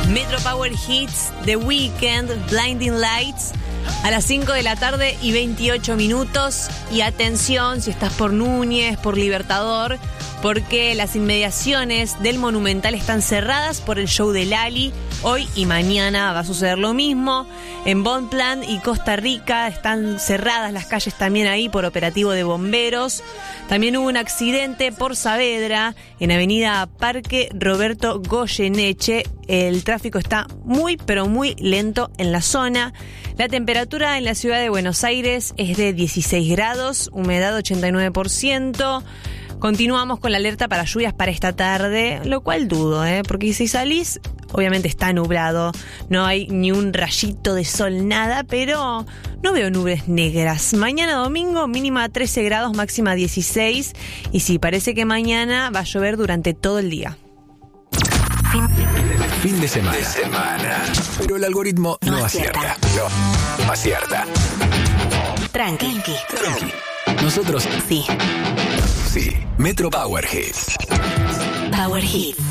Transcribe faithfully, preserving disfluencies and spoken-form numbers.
Metro Power Hits, The Weeknd, Blinding Lights, a las cinco de la tarde y veintiocho minutos. Y atención, si estás por Núñez, por Libertador, porque las inmediaciones del Monumental están cerradas por el show de Lali. Hoy y mañana va a suceder lo mismo. En Bonpland y Costa Rica están cerradas las calles también ahí por operativo de bomberos. También hubo un accidente por Saavedra, en Avenida Parque Roberto Goyeneche. El tráfico está muy, pero muy lento en la zona. La temperatura en la ciudad de Buenos Aires es de dieciséis grados, humedad ochenta y nueve por ciento. Continuamos con la alerta para lluvias para esta tarde, lo cual dudo, ¿eh? Porque si salís, obviamente está nublado, no hay ni un rayito de sol, nada, pero no veo nubes negras. Mañana domingo, mínima trece grados, máxima dieciséis, y sí, parece que mañana va a llover durante todo el día. Fin de semana. De semana. Pero el algoritmo no, no acierta. acierta. No acierta. Tranqui. Tranqui. Nosotros sí. Sí. Metro Power Hits. Power Hits.